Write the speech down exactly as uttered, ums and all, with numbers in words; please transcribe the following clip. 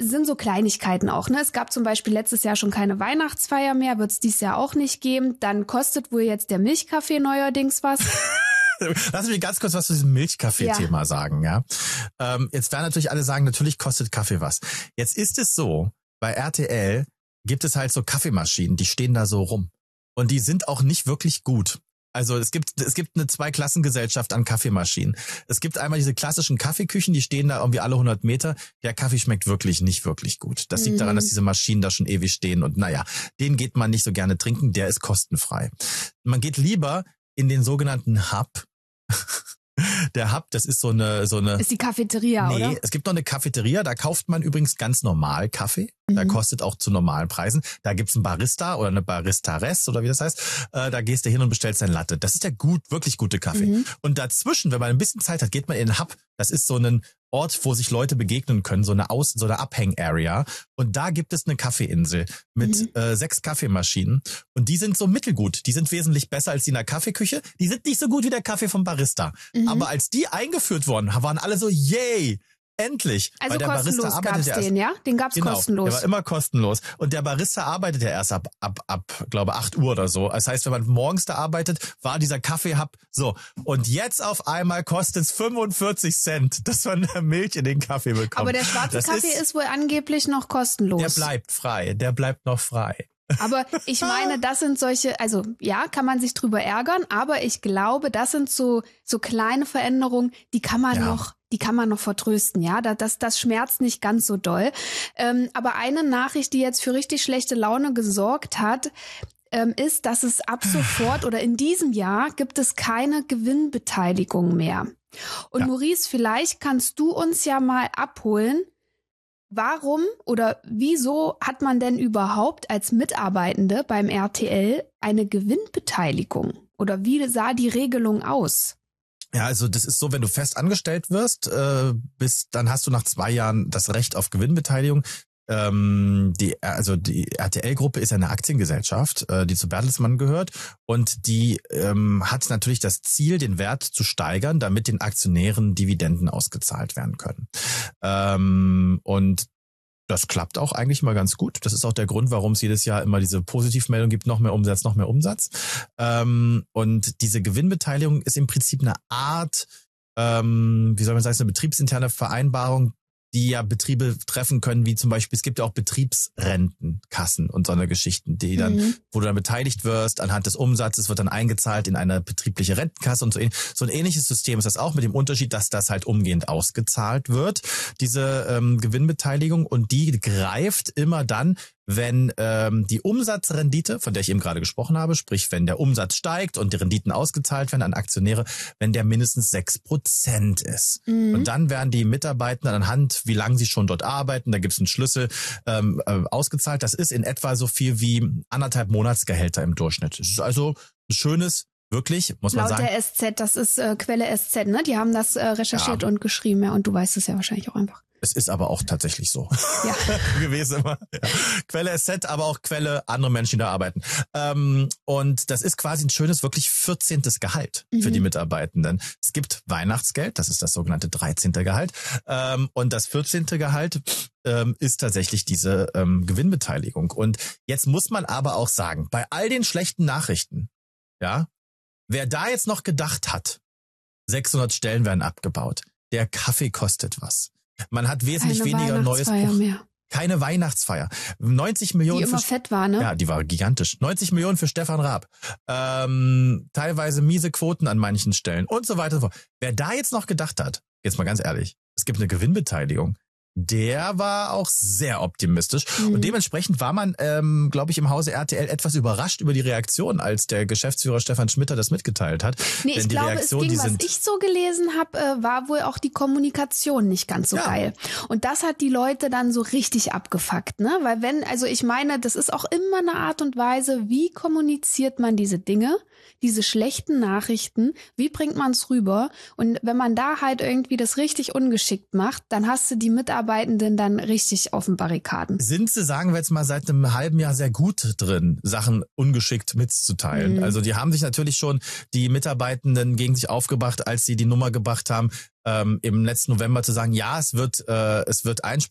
sind so Kleinigkeiten auch, ne? Es gab zum Beispiel letztes Jahr schon keine Weihnachtsfeier mehr, wird es dieses Jahr auch nicht geben. Dann kostet wohl jetzt der Milchkaffee neuerdings was. Lass mich ganz kurz was zu diesem Milchkaffee-Thema ja. sagen, ja. Ähm, jetzt werden natürlich alle sagen, natürlich kostet Kaffee was. Jetzt ist es so, bei R T L gibt es halt so Kaffeemaschinen, die stehen da so rum. Und die sind auch nicht wirklich gut. Also es gibt es gibt eine Zweiklassengesellschaft an Kaffeemaschinen. Es gibt einmal diese klassischen Kaffeeküchen, die stehen da irgendwie alle hundert Meter. Der Kaffee schmeckt wirklich nicht wirklich gut. Das liegt mhm. daran, dass diese Maschinen da schon ewig stehen. Und naja, den geht man nicht so gerne trinken, der ist kostenfrei. Man geht lieber in den sogenannten Hub. Der Hub, das ist so eine so eine ist die Cafeteria, nee, oder? Nee, es gibt noch eine Cafeteria, da kauft man übrigens ganz normal Kaffee. Mhm. Da kostet auch zu normalen Preisen. Da gibt's einen Barista oder eine Baristaress oder wie das heißt. Äh, da gehst du hin und bestellst dein Latte. Das ist der gut, wirklich gute Kaffee. Mhm. Und dazwischen, wenn man ein bisschen Zeit hat, geht man in den Hub. Das ist so ein Ort, wo sich Leute begegnen können, so eine Aus, so eine Abhäng-Area. Und da gibt es eine Kaffeeinsel mit mhm. äh, sechs Kaffeemaschinen. Und die sind so mittelgut. Die sind wesentlich besser als die in der Kaffeeküche. Die sind nicht so gut wie der Kaffee vom Barista. Mhm. Aber als die eingeführt wurden, waren alle so, yay! Endlich. Also weil der kostenlos Barista arbeitet gab's den, ja? Den gab's genau, kostenlos. Der war immer kostenlos. Und der Barista arbeitet ja erst ab, ab, ab, glaube acht Uhr oder so. Das heißt, wenn man morgens da arbeitet, war dieser Kaffee-Hub so. Und jetzt auf einmal kostet es fünfundvierzig Cent, dass man Milch in den Kaffee bekommt. Aber der schwarze das Kaffee ist, ist wohl angeblich noch kostenlos. Der bleibt frei. Der bleibt noch frei. Aber ich meine, das sind solche, also ja, kann man sich drüber ärgern, aber ich glaube, das sind so so kleine Veränderungen, die kann man ja. noch, die kann man noch vertrösten, ja, das das schmerzt nicht ganz so doll. Ähm, aber eine Nachricht, die jetzt für richtig schlechte Laune gesorgt hat, ähm, ist, dass es ab sofort oder in diesem Jahr gibt es keine Gewinnbeteiligung mehr. Und ja. Maurice, vielleicht kannst du uns ja mal abholen. Warum oder wieso hat man denn überhaupt als Mitarbeitende beim R T L eine Gewinnbeteiligung? Oder wie sah die Regelung aus? Ja, also das ist so, wenn du fest angestellt wirst, äh, bis dann hast du nach zwei Jahren das Recht auf Gewinnbeteiligung. Ähm, die, also die R T L-Gruppe ist eine Aktiengesellschaft, äh, die zu Bertelsmann gehört und die ähm, hat natürlich das Ziel, den Wert zu steigern, damit den Aktionären Dividenden ausgezahlt werden können. Ähm, und das klappt auch eigentlich mal ganz gut. Das ist auch der Grund, warum es jedes Jahr immer diese Positivmeldung gibt, noch mehr Umsatz, noch mehr Umsatz. Ähm, und diese Gewinnbeteiligung ist im Prinzip eine Art, ähm, wie soll man sagen, eine betriebsinterne Vereinbarung, die ja Betriebe treffen können, wie zum Beispiel, es gibt ja auch Betriebsrentenkassen und so eine Geschichten, die dann, mhm. wo du dann beteiligt wirst, anhand des Umsatzes wird dann eingezahlt in eine betriebliche Rentenkasse und so. So ein ähnliches System ist das auch, mit dem Unterschied, dass das halt umgehend ausgezahlt wird, diese ähm, Gewinnbeteiligung, und die greift immer dann, wenn ähm, die Umsatzrendite, von der ich eben gerade gesprochen habe, sprich wenn der Umsatz steigt und die Renditen ausgezahlt werden an Aktionäre, wenn der mindestens sechs Prozent ist. Mhm. Und dann werden die Mitarbeitenden anhand, wie lange sie schon dort arbeiten, da gibt es einen Schlüssel, ähm, äh, ausgezahlt. Das ist in etwa so viel wie anderthalb Monatsgehälter im Durchschnitt. Das ist also ein schönes, wirklich, muss man Laut sagen. Der S Z, das ist äh, Quelle S Z, ne? Die haben das äh, recherchiert ja. und geschrieben, ja. Und du weißt es ja wahrscheinlich auch einfach. Es ist aber auch tatsächlich so ja. gewesen immer. Ja. Quelle S Z, aber auch Quelle andere Menschen, die da arbeiten. Ähm, und das ist quasi ein schönes, wirklich vierzehntes Gehalt mhm. für die Mitarbeitenden. Es gibt Weihnachtsgeld, das ist das sogenannte dreizehnte Gehalt. Ähm, und das vierzehnte Gehalt ähm, ist tatsächlich diese ähm, Gewinnbeteiligung. Und jetzt muss man aber auch sagen, bei all den schlechten Nachrichten, ja, wer da jetzt noch gedacht hat, sechshundert Stellen werden abgebaut, der Kaffee kostet was. Man hat wesentlich Keine weniger neues mehr. Keine Weihnachtsfeier. neunzig Millionen. Die immer für, fett war, ne? Ja, die war gigantisch. neunzig Millionen für Stefan Raab. Ähm, teilweise miese Quoten an manchen Stellen und so weiter und so fort. Wer da jetzt noch gedacht hat, jetzt mal ganz ehrlich, es gibt eine Gewinnbeteiligung, der war auch sehr optimistisch. Mhm. Und dementsprechend war man, ähm, glaube ich, im Hause R T L etwas überrascht über die Reaktion, als der Geschäftsführer Stefan Schmitter das mitgeteilt hat. Nee, Denn ich die glaube, Reaktion, es ging, die was sind, ich so gelesen habe, äh, war wohl auch die Kommunikation nicht ganz so ja. geil. Und das hat die Leute dann so richtig abgefuckt, ne? Weil wenn, also ich meine, das ist auch immer eine Art und Weise, wie kommuniziert man diese Dinge, diese schlechten Nachrichten, wie bringt man es rüber? Und wenn man da halt irgendwie das richtig ungeschickt macht, dann hast du die Mitarbeitenden dann richtig auf den Barrikaden. Sind sie, sagen wir jetzt mal, seit einem halben Jahr sehr gut drin, Sachen ungeschickt mitzuteilen. Mhm. Also die haben sich natürlich schon, die Mitarbeitenden gegen sich aufgebracht, als sie die Nummer gebracht haben, ähm, im letzten November zu sagen, ja, es wird, äh, es wird Einspruch